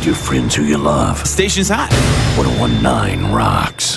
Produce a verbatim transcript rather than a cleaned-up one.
your friends who you love. Station's hot. ten nineteen rocks.